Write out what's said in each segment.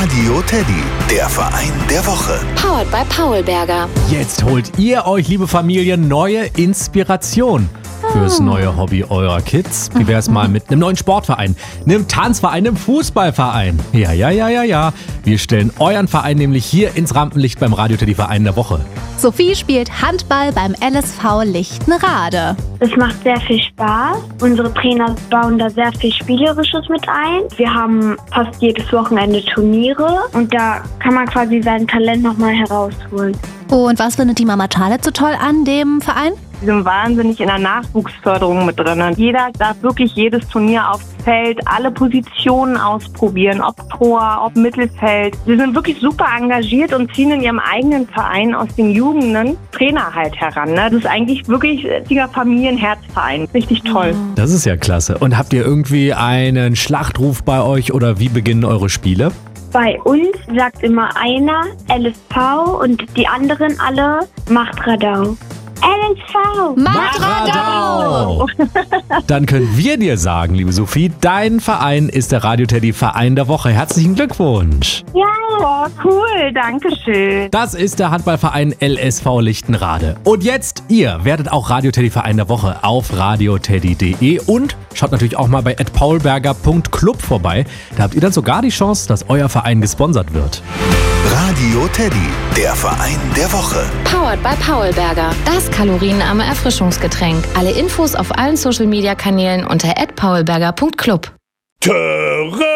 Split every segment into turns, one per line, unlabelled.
Radio Teddy, der Verein der Woche.
Powered by Paulberger.
Jetzt holt ihr euch, liebe Familie, neue Inspiration fürs neue Hobby eurer Kids. Wie wär's mal mit einem neuen Sportverein, einem Tanzverein, einem Fußballverein? Ja. Wir stellen euren Verein nämlich hier ins Rampenlicht beim Radio Teddy Verein der Woche.
Sophie spielt Handball beim LSV Lichtenrade.
Es macht sehr viel Spaß. Unsere Trainer bauen da sehr viel Spielerisches mit ein. Wir haben fast jedes Wochenende Turniere und da kann man quasi sein Talent nochmal herausholen.
Und was findet die Mama Charlotte so toll an dem Verein?
Wir sind wahnsinnig in der Nachwuchsförderung mit drin. Jeder darf wirklich jedes Turnier aufs Feld, alle Positionen ausprobieren, ob Tor, ob Mittelfeld. Sie sind wirklich super engagiert und ziehen in ihrem eigenen Verein aus den Jugenden Trainer halt heran. Das ist eigentlich wirklich ein richtiger Familienherzverein. Richtig toll.
Das ist ja klasse. Und habt ihr irgendwie einen Schlachtruf bei euch oder wie beginnen eure Spiele?
Bei uns sagt immer einer LSV und die anderen alle macht Radau. LSV!
Macht Radau!
Dann können wir dir sagen, liebe Sophie, dein Verein ist der Radio Teddy Verein der Woche. Herzlichen Glückwunsch!
Ja, cool, danke schön.
Das ist der Handballverein LSV Lichtenrade. Und jetzt, ihr werdet auch Radio Teddy Verein der Woche auf radioteddy.de und schaut natürlich auch mal bei @paulberger.club vorbei. Da habt ihr dann sogar die Chance, dass euer Verein gesponsert wird.
Radio Teddy, der Verein der Woche.
Powered by Paulberger. Das kalorienarme Erfrischungsgetränk. Alle Infos auf allen Social-Media-Kanälen unter @paulberger.club.
Töre!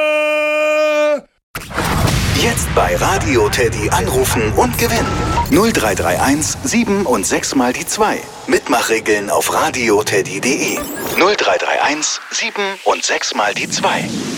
Jetzt bei Radio Teddy anrufen und gewinnen. 0331 7 und 6 mal die 2. Mitmachregeln auf radioteddy.de. 0331 7 und 6 mal die 2.